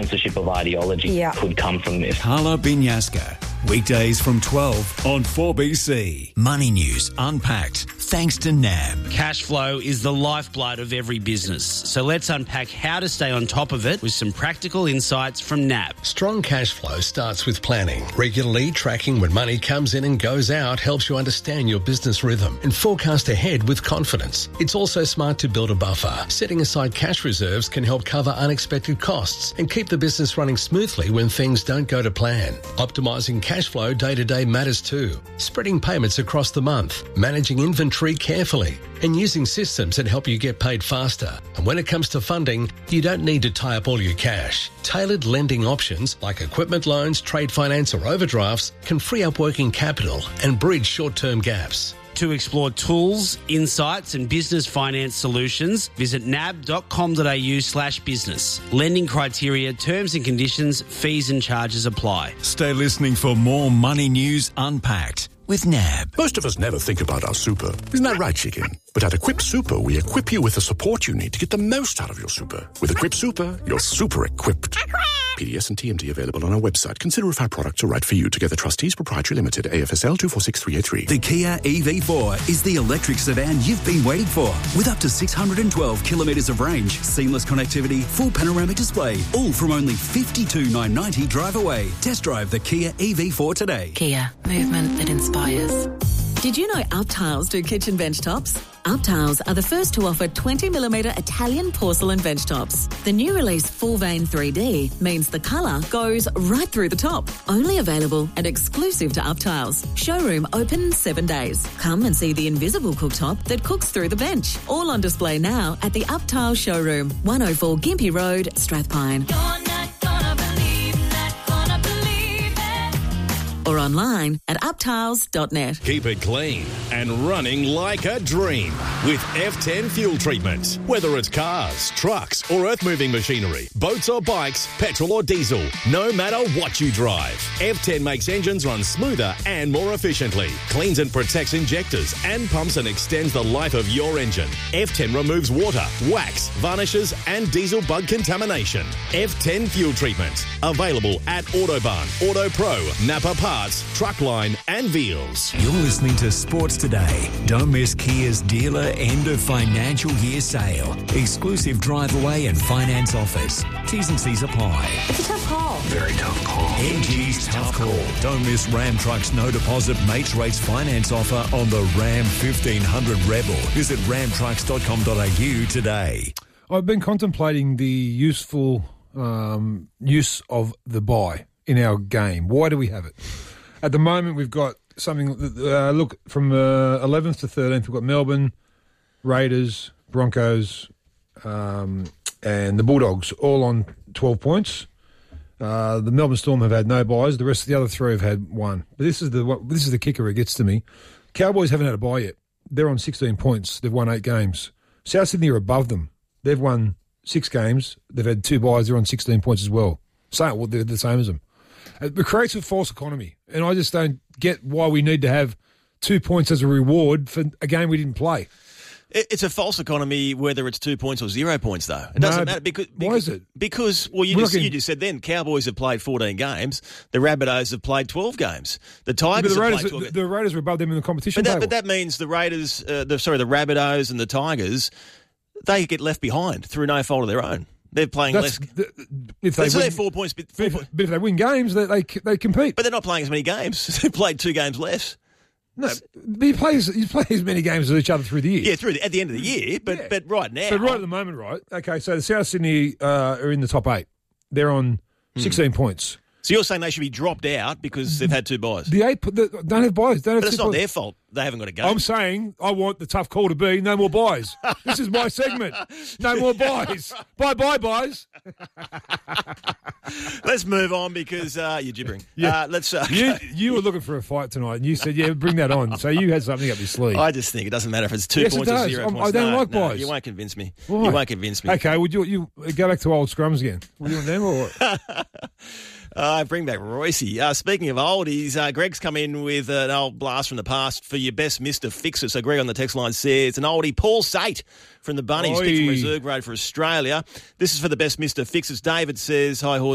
sponsorship of ideology could come from this. Carla Binyaska, weekdays from 12 on 4BC. Money News Unpacked, thanks to NAB. Cash flow is the lifeblood of every business. So let's unpack how to stay on top of it with some practical insights from NAB. Strong cash flow starts with planning. Regularly tracking when money comes in and goes out helps you understand your business rhythm and forecast ahead with confidence. It's also smart to build a buffer. Setting aside cash reserves can help cover unexpected costs and keep the business running smoothly when things don't go to plan. Optimising cash flow day to day matters too. Spreading payments across the month, managing inventory carefully, and using systems that help you get paid faster. And when it comes to funding, you don't need to tie up all your cash. Tailored lending options like equipment loans, trade finance or overdrafts can free up working capital and bridge short-term gaps. To explore tools, insights and business finance solutions, visit nab.com.au/business. Lending criteria, terms and conditions, fees and charges apply. Stay listening for more Money News Unpacked with NAB. Most of us never think about our super. Isn't that right, chicken? But at Equip Super, we equip you with the support you need to get the most out of your super. With Equip Super, you're super equipped. PDS and TMD available on our website. Consider if our products are right for you. Together Trustees Proprietary Limited, AFSL 246383. The Kia EV4 is the electric sedan you've been waiting for. With up to 612 kilometres of range, seamless connectivity, full panoramic display, all from only $52,990 drive away. Test drive the Kia EV4 today. Kia, movement that inspires. Did you know Up Tiles do kitchen bench tops? Up Tiles are the first to offer 20mm Italian porcelain bench tops. The new release Full Vein 3D means the colour goes right through the top. Only available and exclusive to Up Tiles. Showroom open 7 days. Come and see the invisible cooktop that cooks through the bench. All on display now at the Up Tiles showroom, 104 Gympie Road, Strathpine. Or online at uptiles.net. Keep it clean and running like a dream with F10 fuel treatment. Whether it's cars, trucks or earth-moving machinery, boats or bikes, petrol or diesel, no matter what you drive, F10 makes engines run smoother and more efficiently, cleans and protects injectors and pumps and extends the life of your engine. F10 removes water, wax, varnishes and diesel bug contamination. F10 fuel treatment. Available at Autobahn, Auto Pro, Napa Parts, Truckline and Veals. You're listening to Sports Today. Don't miss Kia's dealer end of financial year sale. Exclusive drive away and finance offers. T's and C's apply. It's a tough call. Very tough call. MG's Tough Call. Don't miss Ram Truck's no deposit mates rates finance offer on the Ram 1500 Rebel. Visit ramtrucks.com.au today. I've been contemplating the useful use of the bye in our game. Why do we have it? At the moment, we've got something, look, from 11th to 13th, we've got Melbourne, Raiders, Broncos, and the Bulldogs, all on 12 points. The Melbourne Storm have had no byes. The rest of the other three have had one. But this is the kicker it gets to me. Cowboys haven't had a bye yet. They're on 16 points. They've won 8 games. South Sydney are above them. They've won 6 games. They've had 2 byes. They're on 16 points as well. So they're the same as them. It creates a false economy, and I just don't get why we need to have 2 points as a reward for a game we didn't play. It's a false economy whether it's 2 points or 0 points, though. It doesn't matter. Why is it? Because, well, you just said then, Cowboys have played 14 games. The Rabbitohs have played 12 games. The Tigers have played 12 games. The Raiders were above them in the competition But that means the Raiders, the Rabbitohs and the Tigers, they get left behind through no fault of their own. They're playing less. If they win, 4 points. But if they win games, they compete. But they're not playing as many games. They've played 2 games less. No, you play as many games as each other through the year. Yeah, at the end of the year. But right now. But right at the moment, right? Okay, so the South Sydney are in the top 8. They're on 16 points. So you're saying they should be dropped out because they've had 2 byes? Don't have byes. But it's not their fault. They haven't got a game. I'm saying I want the tough call to be no more byes. This is my segment. No more byes. Bye, byes. Let's move on because you're gibbering. Yeah. Let's. You were looking for a fight tonight, and you said, "Yeah, bring that on." So you had something up your sleeve. I just think it doesn't matter if it's 2 Yes, points it or does. 0 points. I don't like byes. You won't convince me. Why? You won't convince me. Okay, would you go back to old scrums again? Would you want them or what? Bring back Royce. Speaking of oldies, Greg's come in with an old blast from the past for your best Mr. Fixer. So Greg on the text line says, it's an oldie, Paul Sate from the Bunnies, kicked from Reserve Road for Australia. This is for the best Mr. Fixers. David says, hi, Horse.